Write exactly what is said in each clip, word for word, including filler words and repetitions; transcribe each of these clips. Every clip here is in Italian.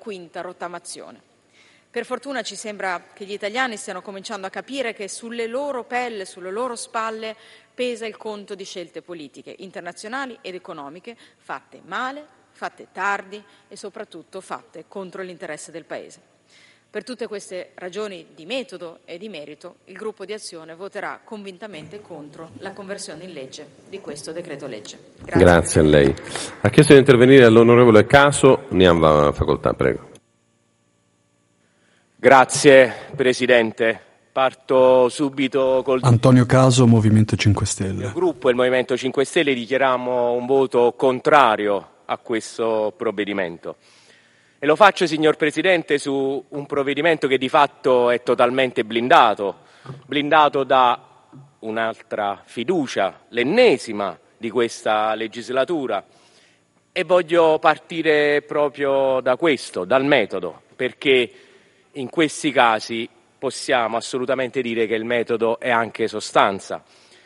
quinta rottamazione. Per fortuna ci sembra che gli italiani stiano cominciando a capire che sulle loro pelle, sulle loro spalle, pesa il conto di scelte politiche, internazionali ed economiche, fatte male, fatte tardi e soprattutto fatte contro l'interesse del Paese. Per tutte queste ragioni di metodo e di merito, il gruppo di Azione voterà convintamente contro la conversione in legge di questo decreto legge. Grazie, Grazie a lei. Ha chiesto di intervenire l'onorevole Caso, ne ha facoltà, prego. Grazie Presidente. Parto subito col Antonio Caso, Movimento cinque Stelle. Il gruppo e il Movimento cinque Stelle dichiariamo un voto contrario a questo provvedimento. E lo faccio, signor Presidente, su un provvedimento che di fatto è totalmente blindato, blindato da un'altra fiducia, l'ennesima di questa legislatura. E voglio partire proprio da questo, dal metodo, perché in questi casi possiamo assolutamente dire che il metodo è anche sostanza.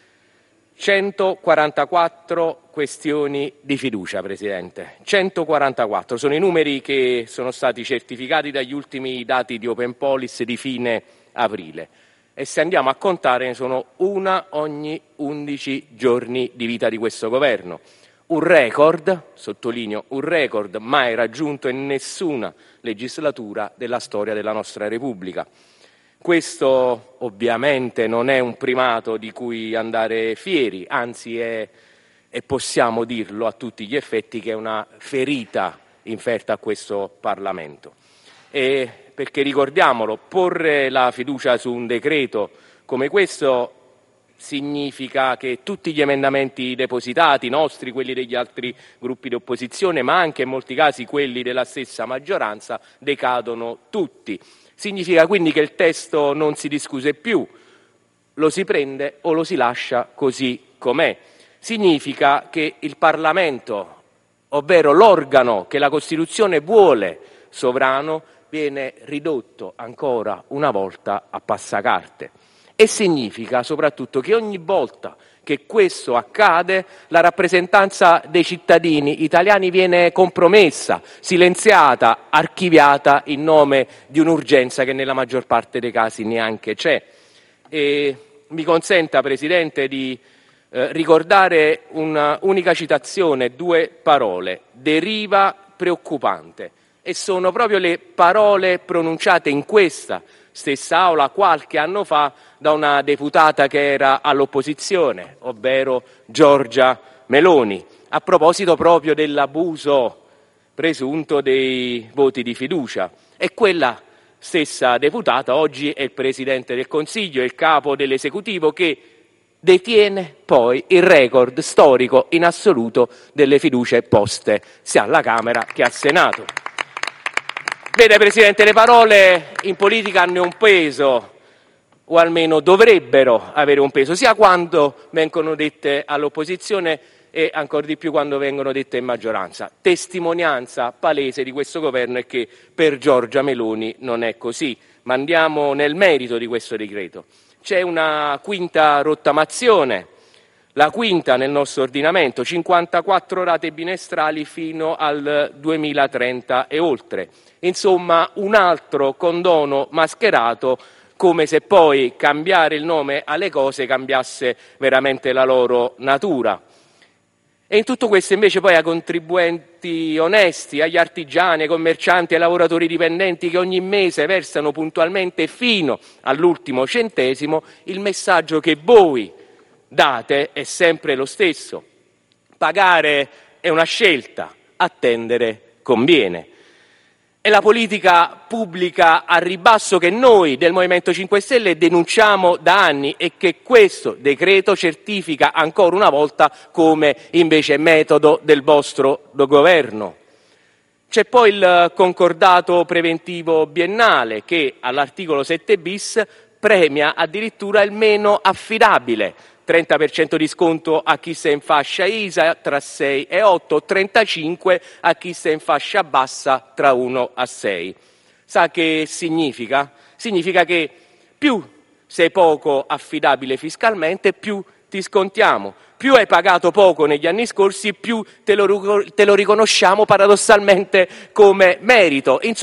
centoquarantaquattro questioni di fiducia, Presidente. centoquarantaquattro sono i numeri che sono stati certificati dagli ultimi dati di Open Policy di fine aprile. E se andiamo a contare ne sono una ogni undici giorni di vita di questo governo. Un record, sottolineo, un record mai raggiunto in nessuna legislatura della storia della nostra Repubblica. Questo ovviamente non è un primato di cui andare fieri, anzi è, e possiamo dirlo a tutti gli effetti, che è una ferita inferta a questo Parlamento. E perché ricordiamolo, porre la fiducia su un decreto come questo significa che tutti gli emendamenti depositati, nostri, quelli degli altri gruppi di opposizione, ma anche in molti casi quelli della stessa maggioranza, decadono tutti. Significa quindi che il testo non si discute più, lo si prende o lo si lascia così com'è. Significa che il Parlamento, ovvero l'organo che la Costituzione vuole sovrano, viene ridotto ancora una volta a passacarte. E significa soprattutto che ogni volta che questo accade la rappresentanza dei cittadini italiani viene compromessa, silenziata, archiviata in nome di un'urgenza che nella maggior parte dei casi neanche c'è. E mi consenta, Presidente, di eh, ricordare un'unica citazione, due parole: deriva preoccupante. E sono proprio le parole pronunciate in questa stessa Aula qualche anno fa da una deputata che era all'opposizione, ovvero Giorgia Meloni, a proposito proprio dell'abuso presunto dei voti di fiducia. E quella stessa deputata oggi è il Presidente del Consiglio, è il capo dell'esecutivo che detiene poi il record storico in assoluto delle fiducie poste sia alla Camera che al Senato. Vede, Presidente, le parole in politica hanno un peso, o almeno dovrebbero avere un peso, sia quando vengono dette all'opposizione e ancor di più quando vengono dette in maggioranza. Testimonianza palese di questo governo è che per Giorgia Meloni non è così. Ma andiamo nel merito di questo decreto. C'è una quinta rottamazione, la quinta nel nostro ordinamento, cinquantaquattro rate bimestrali fino al duemilatrenta e oltre. Insomma, un altro condono mascherato, come se poi cambiare il nome alle cose cambiasse veramente la loro natura. E in tutto questo invece poi ai contribuenti onesti, agli artigiani, ai commercianti, ai lavoratori dipendenti che ogni mese versano puntualmente fino all'ultimo centesimo, il messaggio che voi date è sempre lo stesso: pagare è una scelta, attendere conviene. È la politica pubblica a ribasso che noi del Movimento cinque Stelle denunciamo da anni e che questo decreto certifica ancora una volta come invece metodo del vostro governo. C'è poi il concordato preventivo biennale che all'articolo sette bis premia addirittura il meno affidabile: trenta per cento di sconto a chi sta in fascia I S A tra sei e otto, trentacinque a chi sta in fascia bassa tra uno a sei. Sa che significa? Significa che più sei poco affidabile fiscalmente, più ti scontiamo. Più hai pagato poco negli anni scorsi, più te lo, te lo riconosciamo paradossalmente come merito.